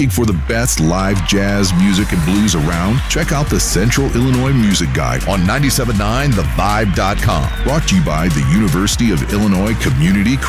Looking for the best live jazz music and blues around? Check out the Central Illinois Music Guide on 97.9thevibe.com. Brought to you by the University of Illinois Community